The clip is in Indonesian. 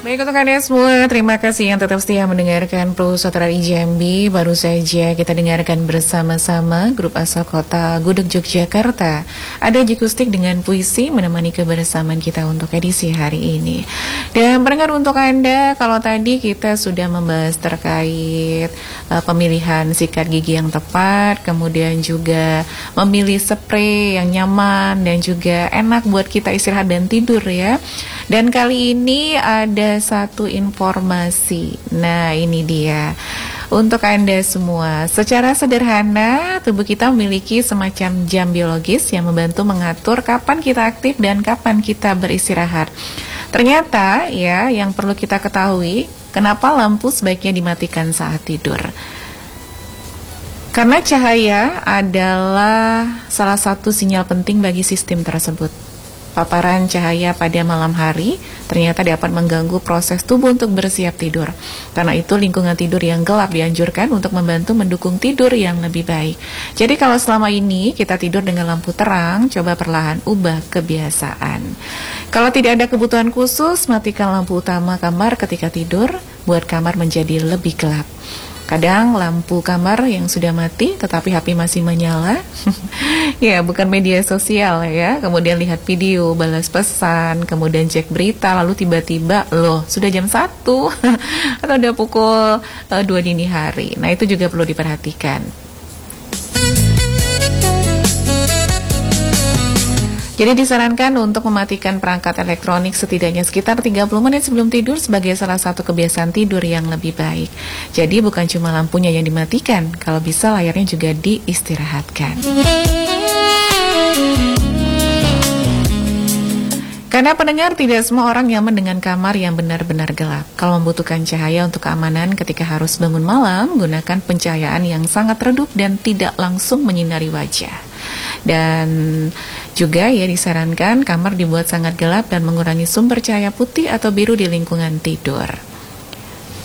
Baik untuk Anda semua, terima kasih yang tetap setia mendengarkan Pro Saudara Jambi. Baru saja kita dengarkan bersama-sama grup asal kota Gudeg Yogyakarta. Ada Jikustik dengan puisi menemani kebersamaan kita untuk edisi hari ini. Dan pendengar untuk Anda, kalau tadi kita sudah membahas terkait pemilihan sikat gigi yang tepat, kemudian juga memilih spray yang nyaman dan juga enak buat kita istirahat dan tidur ya. Dan kali ini ada satu informasi. Nah, ini dia. Untuk Anda semua, secara sederhana, tubuh kita memiliki semacam jam biologis yang membantu mengatur kapan kita aktif dan kapan kita beristirahat. Ternyata, ya, yang perlu kita ketahui, kenapa lampu sebaiknya dimatikan saat tidur. Karena cahaya adalah salah satu sinyal penting bagi sistem tersebut. Paparan cahaya pada malam hari ternyata dapat mengganggu proses tubuh untuk bersiap tidur. Karena itu lingkungan tidur yang gelap dianjurkan untuk membantu mendukung tidur yang lebih baik. Jadi kalau selama ini kita tidur dengan lampu terang, coba perlahan ubah kebiasaan. Kalau tidak ada kebutuhan khusus, matikan lampu utama kamar ketika tidur, buat kamar menjadi lebih gelap. Kadang lampu kamar yang sudah mati tetapi HP masih menyala. Ya, bukan media sosial ya. Kemudian lihat video, balas pesan, kemudian cek berita, lalu tiba-tiba loh, sudah jam 1 atau udah pukul 2 dini hari. Nah, itu juga perlu diperhatikan. Jadi disarankan untuk mematikan perangkat elektronik setidaknya sekitar 30 menit sebelum tidur sebagai salah satu kebiasaan tidur yang lebih baik. Jadi bukan cuma lampunya yang dimatikan, kalau bisa layarnya juga diistirahatkan. Karena pendengar, tidak semua orang nyaman dengan kamar yang benar-benar gelap. Kalau membutuhkan cahaya untuk keamanan ketika harus bangun malam, gunakan pencahayaan yang sangat redup dan tidak langsung menyinari wajah. Dan juga ya disarankan kamar dibuat sangat gelap dan mengurangi sumber cahaya putih atau biru di lingkungan tidur.